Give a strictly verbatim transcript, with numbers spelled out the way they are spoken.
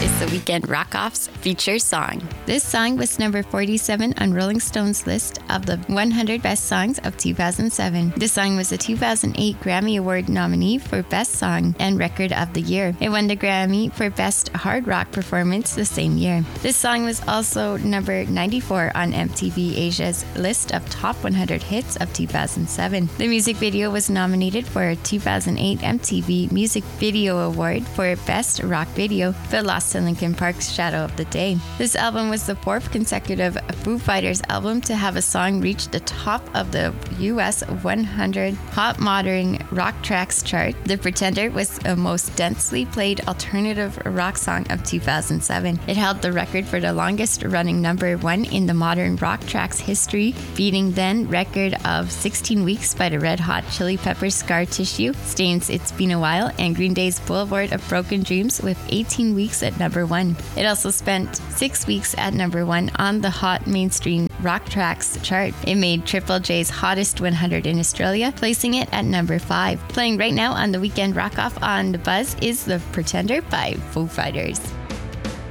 is the Weekend Rock-Off's feature song. This song was number forty-seven on Rolling Stone's list of the one hundred Best Songs of two thousand seven. This song was a two thousand eight Grammy Award nominee for Best Song and Record of the Year. It won the Grammy for Best Hard Rock Performance the same year. This song was also number ninety-four on M T V Asia's list of Top one hundred Hits of two thousand seven. The music video was nominated for a two thousand eight M T V Music Video Award for Best Rock Video, but lost to Linkin Park's Shadow of the Day. This album was the fourth consecutive Foo Fighters album to have a song reach the top of the U S one hundred Hot Modern Rock Tracks chart. The Pretender was the most densely played alternative rock song of two thousand seven. It held the record for the longest running number one in the modern rock tracks history, beating then record of sixteen weeks by the Red Hot Chili Peppers' Scar Tissue, Stain's It's Been a While, and Green Day's Boulevard of Broken Dreams with eighteen weeks at number one. It also spent six weeks at number one on the Hot Mainstream Rock Tracks chart. It made Triple J's Hottest one hundred in Australia, placing it at number five. Playing right now on the Weekend Rock-Off on The Buzz is The Pretender by Foo Fighters.